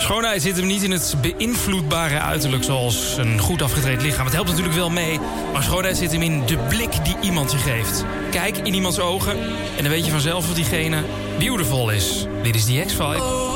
Schoonheid zit hem niet in het beïnvloedbare uiterlijk zoals een goed afgetraind lichaam. Het helpt natuurlijk wel mee, maar schoonheid zit hem in de blik die iemand je geeft. Kijk in iemands ogen en dan weet je vanzelf of diegene beautiful is. Dit is The X-Files.